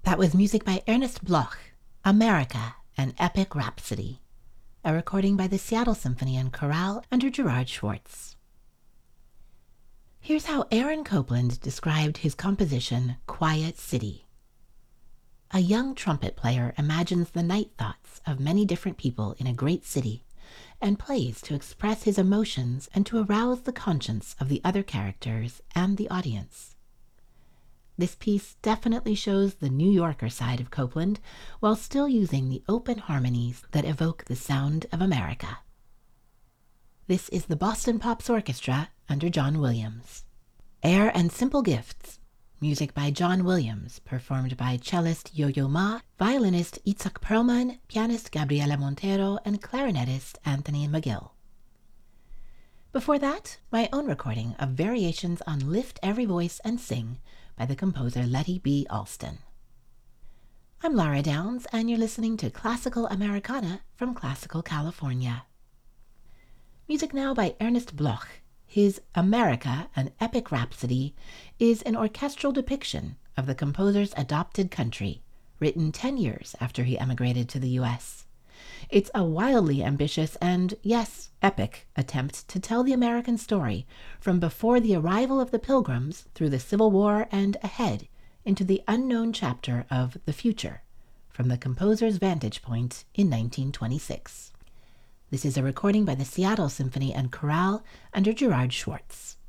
That was music by Ernest Bloch, America, an Epic Rhapsody, a recording by the Seattle Symphony and Chorale under Gerard Schwartz. Here's how Aaron Copland described his composition, Quiet City. A young trumpet player imagines the night thoughts of many different people in a great city and plays to express his emotions and to arouse the conscience of the other characters and the audience. This piece definitely shows the New Yorker side of Copland while still using the open harmonies that evoke the sound of America. This is the Boston Pops Orchestra under John Williams. Air and Simple Gifts, music by John Williams, performed by cellist Yo-Yo Ma, violinist Itzhak Perlman, pianist Gabriela Montero, and clarinetist Anthony McGill. Before that, my own recording of variations on Lift Every Voice and Sing by the composer Letty B. Alston. I'm Lara Downs, and you're listening to Classical Americana from Classical California. Music now by Ernest Bloch. His America, an Epic Rhapsody, is an orchestral depiction of the composer's adopted country, written 10 years after he emigrated to the U.S. It's a wildly ambitious and, yes, epic attempt to tell the American story from before the arrival of the Pilgrims through the Civil War and ahead into the unknown chapter of the future, from the composer's vantage point in 1926. This is a recording by the Seattle Symphony and Chorale under Gerard Schwartz.